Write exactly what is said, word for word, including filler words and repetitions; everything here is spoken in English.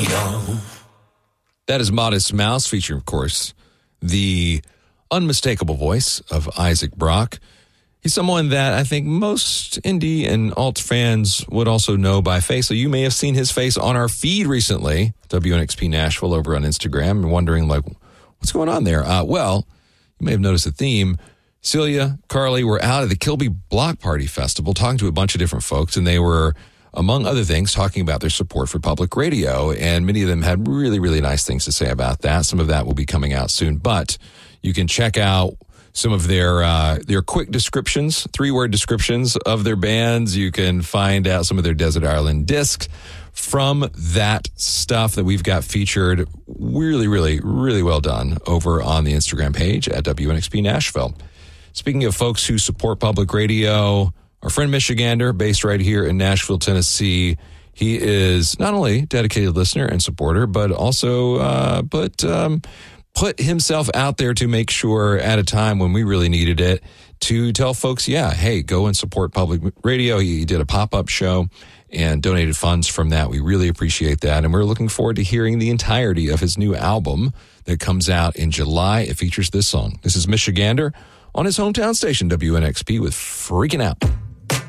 yo. That is Modest Mouse, featuring, of course, the unmistakable voice of Isaac Brock. He's someone that I think most indie and alt fans would also know by face. So you may have seen his face on our feed recently, W N X P Nashville over on Instagram, and wondering, like, what's going on there? Uh, well, you may have noticed a theme. Celia, Carly were out at the Kilby Block Party Festival talking to a bunch of different folks, and they were, among other things, talking about their support for public radio, and many of them had really, really nice things to say about that. Some of that will be coming out soon, but you can check out some of their uh, their quick descriptions, three-word descriptions of their bands. You can find out some of their Desert Island discs from that stuff that we've got featured. Really, really, really well done over on the Instagram page at W N X P Nashville. Speaking of folks who support public radio, our friend Michigander, based right here in Nashville, Tennessee, he is not only a dedicated listener and supporter, but also uh, but um, put himself out there to make sure at a time when we really needed it to tell folks, yeah, hey, go and support public radio. He did a pop-up show and donated funds from that. We really appreciate that. And we're looking forward to hearing the entirety of his new album that comes out in July. It features this song. This is Michigander on his hometown station, W N X P, with Freaking Out.